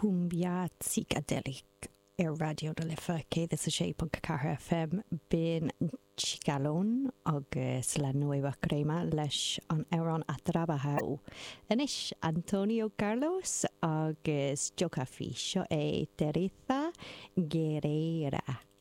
cumbia psychedelic radio de lifa céad is a 6.4 FM bin Chigalón agus le nueva crema leis an Euron a trabajo. Inis Antonio Carlos agus Jocafi seo é Teresa Guerrera.